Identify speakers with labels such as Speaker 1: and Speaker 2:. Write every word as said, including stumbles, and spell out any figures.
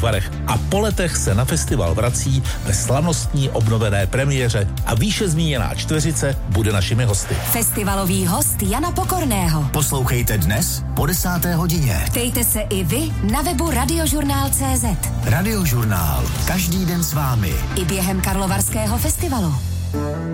Speaker 1: útvarech. A po letech se na festival vrací ve slavnostní obnovené premiéře a výše zmíněná čtveřice bude našimi hosty.
Speaker 2: Festivalový host Jana Pokorného.
Speaker 3: Poslouchejte dnes po desáté hodině.
Speaker 2: Ptejte se i vy na webu radiožurnál tečka cé zet.
Speaker 3: Radiožurnál. Každý den s vámi.
Speaker 2: I během Karlovarského festivalu.